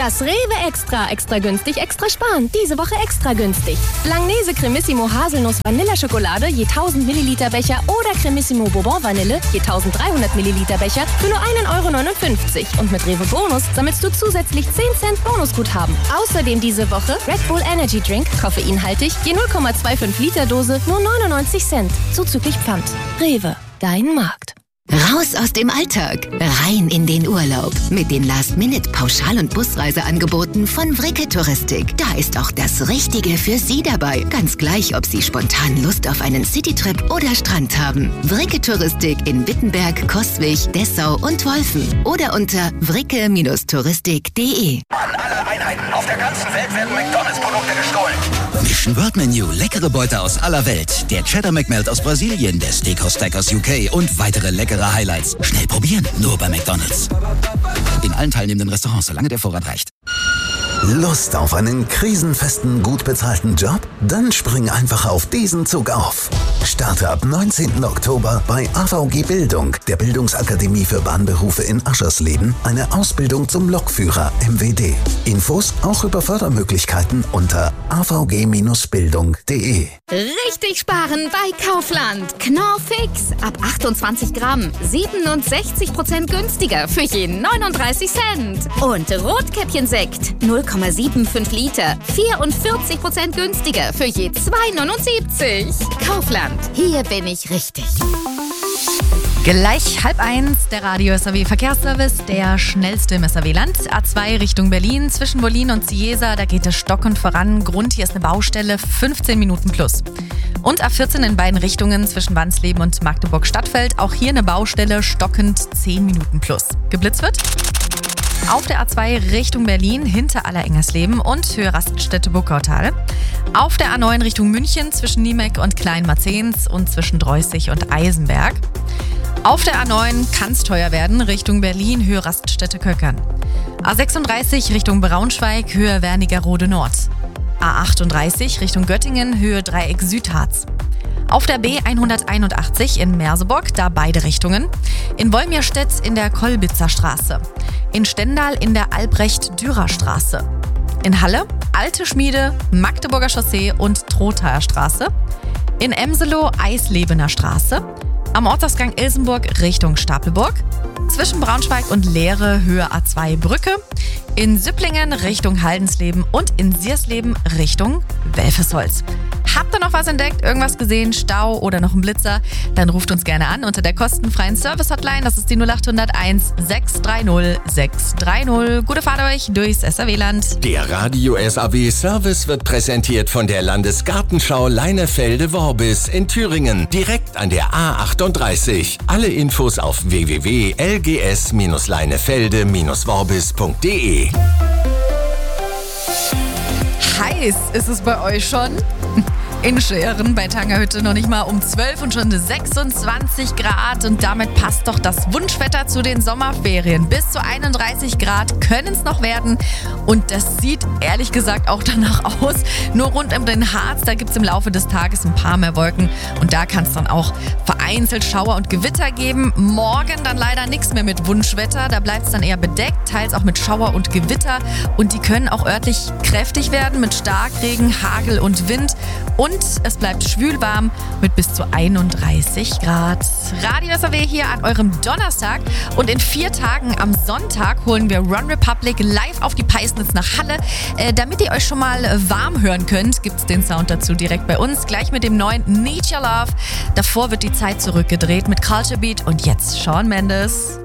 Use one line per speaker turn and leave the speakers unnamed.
Das Rewe Extra. Extra günstig, extra sparen. Diese Woche extra günstig. Langnese Cremissimo Haselnuss Vanilleschokolade je 1000 Milliliter Becher oder Cremissimo Bourbon Vanille je 1300 Milliliter Becher für nur 1,59 €. Und mit Rewe Bonus sammelst du zusätzlich 10 Cent Bonusguthaben. Außerdem diese Woche Red Bull Energy Drink, koffeinhaltig, je 0,25 Liter Dose, nur 99 Cent. Zuzüglich Pfand. Rewe, dein Markt.
Raus aus dem Alltag, rein in den Urlaub. Mit den Last-Minute-Pauschal- und Busreiseangeboten von Vricke Touristik. Da ist auch das Richtige für Sie dabei. Ganz gleich, ob Sie spontan Lust auf einen Citytrip oder Strand haben. Vricke Touristik in Wittenberg, Coswig, Dessau und Wolfen. Oder unter vricke-touristik.de.
An alle Einheiten auf der ganzen Welt werden McDonalds-Produkte gestohlen.
Mission World Menu, leckere Beute aus aller Welt. Der Cheddar McMelt aus Brasilien, der Steakhouse Stack aus UK und weitere leckere Highlights. Schnell probieren, nur bei McDonalds. In allen teilnehmenden Restaurants, solange der Vorrat reicht.
Lust auf einen krisenfesten, gut bezahlten Job? Dann spring einfach auf diesen Zug auf. Starte ab 19. Oktober bei AVG Bildung, der Bildungsakademie für Bahnberufe in Aschersleben, eine Ausbildung zum Lokführer MWD. Infos auch über Fördermöglichkeiten unter avg-bildung.de.
Richtig sparen bei Kaufland. Knorr Fix. Ab 28 Gramm. 67% günstiger für je 39 Cent. Und Rotkäppchensekt. 0,75 Liter. 44% günstiger für je 2,79. Kaufland. Hier bin ich richtig.
Gleich 12:30, der Radio SAW Verkehrsservice, der schnellste im SAW-Land. A2 Richtung Berlin, zwischen Berlin und Ciesa, da geht es stockend voran. Grund, hier ist eine Baustelle, 15 Minuten plus. Und A14 in beiden Richtungen, zwischen Wansleben und Magdeburg-Stadtfeld, auch hier eine Baustelle, stockend 10 Minuten plus. Geblitzt wird auf der A2 Richtung Berlin, hinter Allerengersleben und Höhe Raststätte-Burgautal. Auf der A9 Richtung München, zwischen Niemek und Kleinmarzens und zwischen Dreußig und Eisenberg. Auf der A9 kann es teuer werden, Richtung Berlin, Höhe Raststätte Köckern. A36 Richtung Braunschweig, Höhe Wernigerode Nord. A38 Richtung Göttingen, Höhe Dreieck Südharz. Auf der B181 in Merseburg, da beide Richtungen. In Wolmirstedt in der Kolbitzer Straße. In Stendal in der Albrecht-Dürer-Straße. In Halle, Alte Schmiede, Magdeburger Chaussee und Trothaer Straße. In Emselow, Eislebener Straße. Am Ortsausgang Ilsenburg Richtung Stapelburg. Zwischen Braunschweig und Leere, Höhe A2 Brücke. In Süpplingen Richtung Haldensleben und in Siersleben Richtung Welfesholz. Habt ihr noch was entdeckt, irgendwas gesehen, Stau oder noch einen Blitzer? Dann ruft uns gerne an unter der kostenfreien Service-Hotline. Das ist die 0801 630 630. Gute Fahrt euch durchs SAW-Land.
Der Radio SAW Service wird präsentiert von der Landesgartenschau Leinefelde-Worbis in Thüringen, direkt an der A38. Alle Infos auf www.lgs-leinefelde-worbis.de.
Heiß ist es bei euch schon? In Scheren bei Tangerhütte noch nicht mal um 12 und schon 26 Grad. Und damit passt doch das Wunschwetter zu den Sommerferien. Bis zu 31 Grad können es noch werden. Und das sieht ehrlich gesagt auch danach aus. Nur rund um den Harz, da gibt es im Laufe des Tages ein paar mehr Wolken. Und da kann es dann auch vereinzelt Schauer und Gewitter geben. Morgen dann leider nichts mehr mit Wunschwetter. Da bleibt es dann eher bedeckt, teils auch mit Schauer und Gewitter. Und die können auch örtlich kräftig werden mit Starkregen, Hagel und Wind. Und es bleibt schwülwarm mit bis zu 31 Grad. Radio SAW hier an eurem Donnerstag. Und in 4 Tagen am Sonntag holen wir Run Republic live auf die Peisnitz nach Halle. Damit ihr euch schon mal warm hören könnt, gibt es den Sound dazu direkt bei uns. Gleich mit dem neuen Need Your Love. Davor wird die Zeit zurückgedreht mit Culture Beat und jetzt Shawn Mendes.